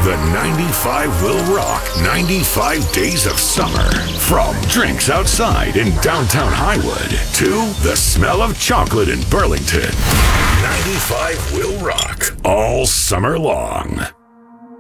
The 95 will rock 95 days of summer. From drinks outside in downtown Highwood to the smell of chocolate in Burlington. 95 will rock all summer long.